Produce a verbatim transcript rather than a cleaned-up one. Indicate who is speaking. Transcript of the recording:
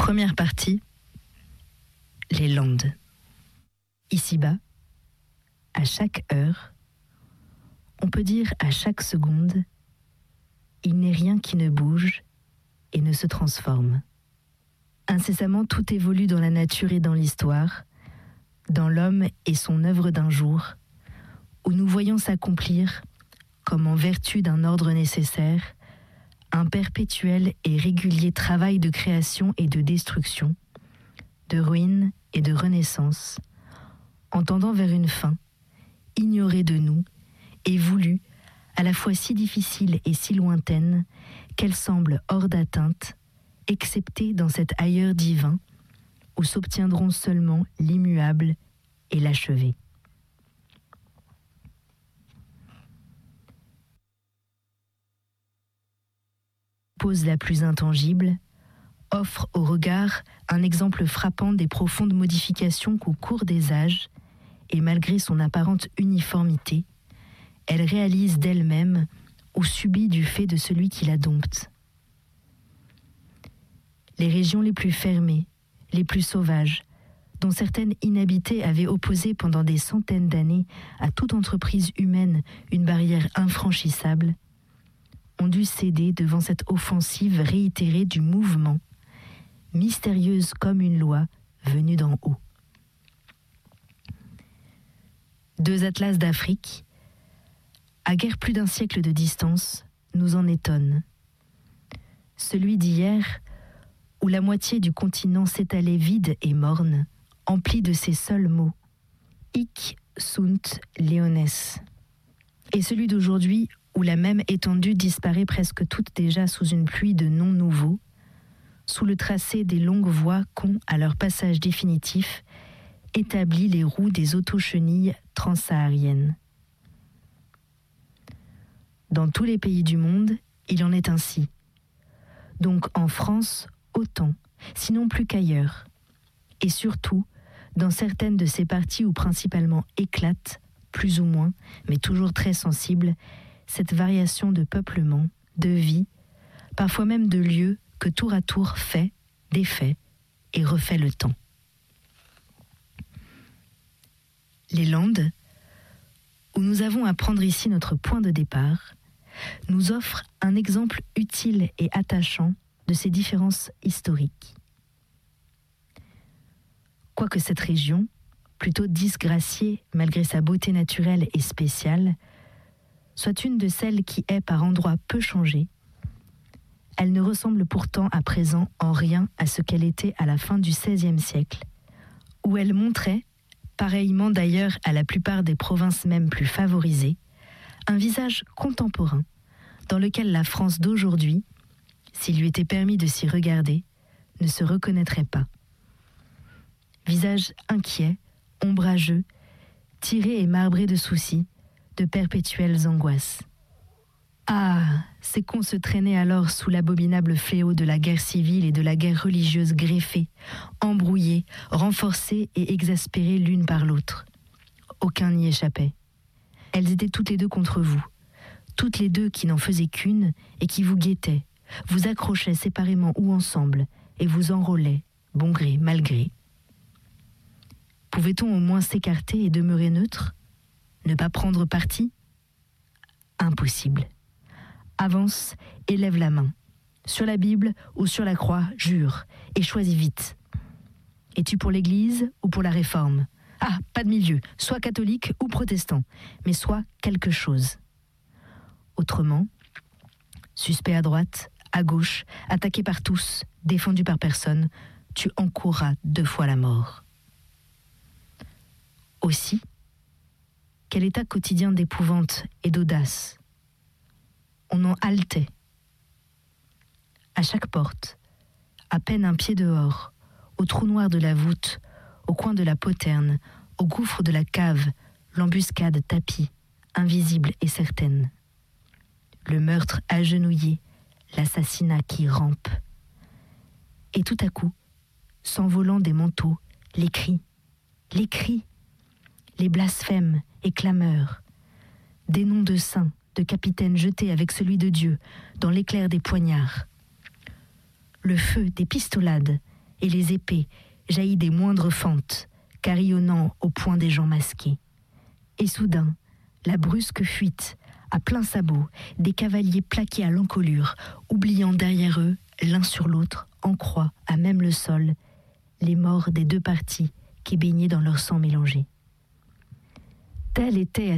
Speaker 1: Première partie, les Landes. Ici-bas, à chaque heure, on peut dire à chaque seconde, il n'est rien qui ne bouge et ne se transforme. Incessamment, tout évolue dans la nature et dans l'histoire, dans l'homme et son œuvre d'un jour, où nous voyons s'accomplir, comme en vertu d'un ordre nécessaire, un perpétuel et régulier travail de création et de destruction, de ruine et de renaissance, en tendant vers une fin, ignorée de nous et voulue, à la fois si difficile et si lointaine, qu'elle semble hors d'atteinte, excepté dans cet ailleurs divin, où s'obtiendront seulement l'immuable et l'achevé. Pose la plus intangible, offre au regard un exemple frappant des profondes modifications qu'au cours des âges, et malgré son apparente uniformité, elle réalise d'elle-même ou subit du fait de celui qui la dompte. Les régions les plus fermées, les plus sauvages, dont certaines inhabitées avaient opposé pendant des centaines d'années à toute entreprise humaine une barrière infranchissable, ont dû céder devant cette offensive réitérée du mouvement, mystérieuse comme une loi venue d'en haut. Deux atlas d'Afrique, à guère plus d'un siècle de distance, nous en étonnent. Celui d'hier, où la moitié du continent s'étalait vide et morne, empli de ces seuls mots « Hic sunt leones », et celui d'aujourd'hui, où la même étendue disparaît presque toute déjà sous une pluie de noms nouveaux, sous le tracé des longues voies qu'ont, à leur passage définitif, établi les roues des autochenilles transsahariennes. Dans tous les pays du monde, il en est ainsi. Donc en France, autant, sinon plus qu'ailleurs. Et surtout, dans certaines de ces parties où principalement éclate, plus ou moins, mais toujours très sensible, cette variation de peuplement, de vie, parfois même de lieu que tour à tour fait, défait et refait le temps. Les Landes, où nous avons à prendre ici notre point de départ, nous offrent un exemple utile et attachant de ces différences historiques. Quoique cette région, plutôt disgraciée malgré sa beauté naturelle et spéciale, soit une de celles qui est par endroits peu changée, elle ne ressemble pourtant à présent en rien à ce qu'elle était à la fin du seizième siècle, où elle montrait, pareillement d'ailleurs à la plupart des provinces même plus favorisées, un visage contemporain dans lequel la France d'aujourd'hui, s'il lui était permis de s'y regarder, ne se reconnaîtrait pas. Visage inquiet, ombrageux, tiré et marbré de soucis, de perpétuelles angoisses. Ah, c'est qu'on se traînait alors sous l'abominable fléau de la guerre civile et de la guerre religieuse greffées, embrouillées, renforcées et exaspérées l'une par l'autre. Aucun n'y échappait. Elles étaient toutes les deux contre vous, toutes les deux qui n'en faisaient qu'une et qui vous guettaient, vous accrochaient séparément ou ensemble et vous enrôlaient, bon gré, mal gré. Pouvait-on au moins s'écarter et demeurer neutre ? Ne pas prendre parti ? Impossible. Avance et lève la main. Sur la Bible ou sur la croix, jure, et choisis vite. Es-tu pour l'Église ou pour la Réforme ? Ah, pas de milieu, soit catholique ou protestant, mais soit quelque chose. Autrement, suspect à droite, à gauche, attaqué par tous, défendu par personne, tu encourras deux fois la mort. Aussi, quel état quotidien d'épouvante et d'audace. On en haletait. À chaque porte, à peine un pied dehors, au trou noir de la voûte, au coin de la poterne, au gouffre de la cave, l'embuscade tapie, invisible et certaine. Le meurtre agenouillé, l'assassinat qui rampe. Et tout à coup, s'envolant des manteaux, les cris, les cris, les blasphèmes et clameurs, des noms de saints, de capitaines jetés avec celui de Dieu dans l'éclair des poignards, le feu des pistolades et les épées, jaillies des moindres fentes, carillonnant au poing des gens masqués. Et soudain, la brusque fuite, à plein sabot, des cavaliers plaqués à l'encolure, oubliant derrière eux, l'un sur l'autre, en croix, à même le sol, les morts des deux parties qui baignaient dans leur sang mélangé. Tel était